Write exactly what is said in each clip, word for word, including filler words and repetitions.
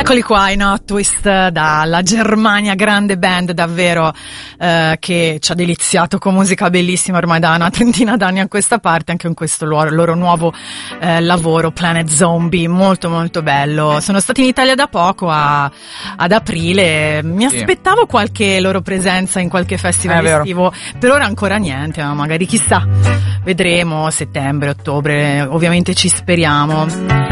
Eccoli qua, i Not Twist dalla Germania, grande band davvero eh, che ci ha deliziato con musica bellissima ormai da una trentina d'anni a questa parte, anche in questo loro, loro nuovo eh, lavoro Planet Zombie, molto molto bello. Sono stati in Italia da poco, a, ad aprile, mi Sì. aspettavo qualche loro presenza in qualche festival È estivo, per ora ancora niente, ma magari chissà, vedremo settembre, ottobre, ovviamente ci speriamo.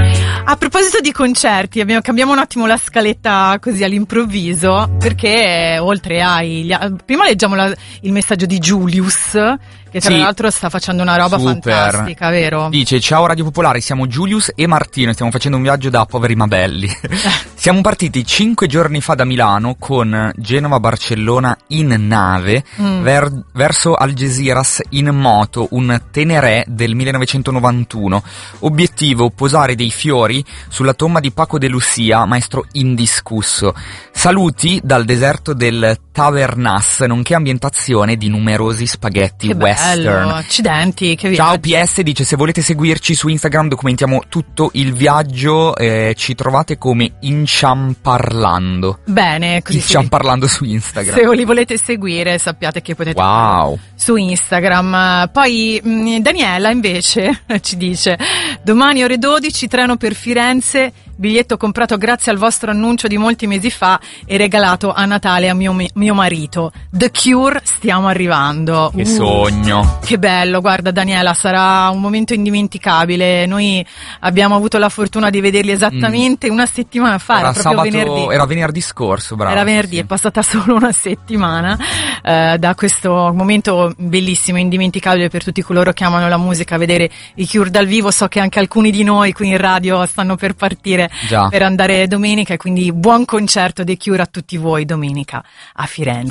A proposito di concerti, abbiamo, cambiamo un attimo la scaletta così all'improvviso, perché oltre ai... Gli, prima leggiamo la, il messaggio di Julius, che tra Sì. l'altro sta facendo una roba Super. fantastica, vero? Dice: ciao Radio Popolare, siamo Julius e Martino, stiamo facendo un viaggio da poveri mabelli. Siamo partiti cinque giorni fa da Milano con Genova-Barcellona in nave Mm. ver- verso Algeciras in moto, un Teneré del millenovecentonovantuno. Obiettivo: posare dei fiori sulla tomba di Paco de Lucia, maestro indiscusso. Saluti dal deserto del Tavernas, nonché ambientazione di numerosi spaghetti Che western. bello, accidenti, che Ciao viaggio. P S, dice: se volete seguirci su Instagram documentiamo tutto il viaggio, eh, ci trovate come Inciamparlando. Bene, così sì. Inciamparlando su Instagram. Se li volete seguire sappiate che potete Wow. su Instagram. Poi mh, Daniela invece ci dice: domani ore dodici treno per Firenze, biglietto comprato grazie al vostro annuncio di molti mesi fa e regalato a Natale a mio, mio marito. The Cure, stiamo arrivando. Che Uh, sogno. Che bello, guarda Daniela, sarà un momento indimenticabile. Noi abbiamo avuto la fortuna di vederli esattamente una settimana fa, era, Era proprio sabato, venerdì. era venerdì scorso, bravo. Era venerdì, sì. è passata solo una settimana eh, da questo momento bellissimo, indimenticabile per tutti coloro che amano la musica, vedere i Cure dal vivo. So che anche alcuni di noi qui in radio stanno per partire Già. per andare domenica, e quindi buon concerto dei Cure a tutti voi domenica a Firenze.